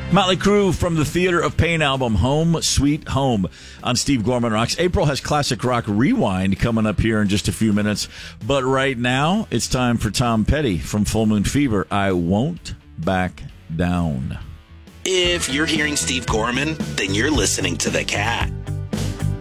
Motley Crue from the Theater of Pain album, Home Sweet Home, on Steve Gorman Rocks. April has Classic Rock Rewind coming up here in just a few minutes. But right now, it's time for Tom Petty from Full Moon Fever. I Won't Back Down. If you're hearing Steve Gorman, then you're listening to The Cat.